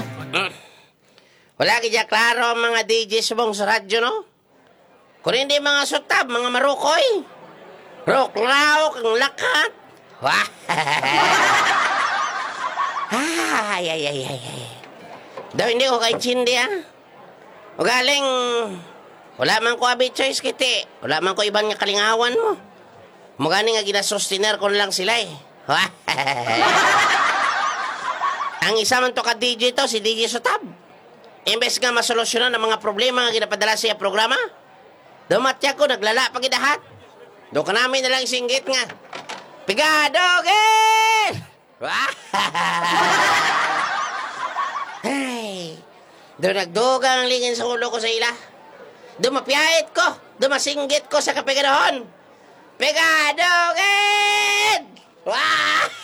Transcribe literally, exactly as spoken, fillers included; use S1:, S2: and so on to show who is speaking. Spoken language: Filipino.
S1: Mm. Wala kaya klaro ang mga D Js mong sa radyo, no? Kung hindi mga sutab, mga marukoy. Roklaw kang lakat. Wah! ay, ay, ay, ay, ay. Daw hindi ko kay Chindi, ha? O galing, wala man ko abi choice kiti. Wala man ko ibang nga kalingawan mo. Mugani nga ginasustiner ko lang sila, eh. Wah! Ang isa man to ka D J to, si D J Sutab. Imbes nga masolusyonan ang mga problema nga ginapadala siya programa, dumatya ko, naglala pagidahat. Do ka namin nalang singgit nga. Pigadogin! Ay, do nagduga ang lingin sa ulo ko sa ila. Do mapiyait ko, do masinggit ko sa kapigadahon. Pigadogin! Wah!